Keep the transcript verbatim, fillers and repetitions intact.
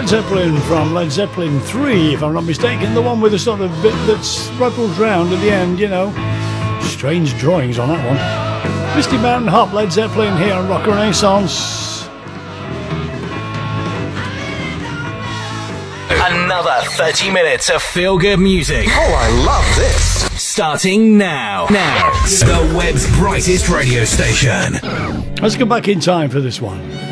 Led Zeppelin from Led Zeppelin three, if I'm not mistaken, the one with the sort of bit that spruckles round at the end, you know. Strange drawings on that one. Misty Mountain Hop, Led Zeppelin here on Rock Renaissance. Another thirty minutes of feel-good music. Oh, I love this. Starting now. Now. The web's brightest radio station. Let's go back in time for this one.